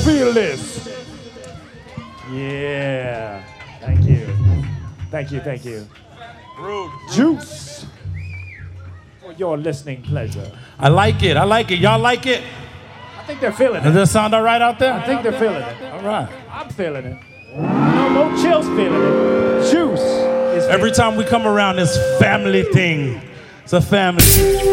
feel this? Yeah. Thank you. Thank you, thank you. Rude. Juice. For your listening pleasure. I like it. Y'all like it? I think they're feeling Does it. that sound all right out there? I think they're feeling it. All right. I'm feeling it. No, Mo Chill's feeling it. Juice is feeling Every time we come around this family thing, it's a family.